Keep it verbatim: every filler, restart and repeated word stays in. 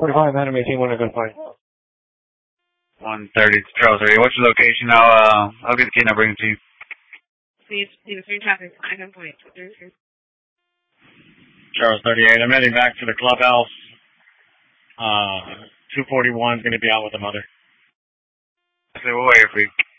forty-five, Madam eighteen, one good fight. one thirty to Charles thirty. What's your location? I'll, uh, I'll get the key and I'll bring it to you. Please, please, three traffic, I can point. Charles thirty-eight, I'm heading back to the clubhouse. Uh, two forty-one is going to be out with the mother. I said, we'll wait for you.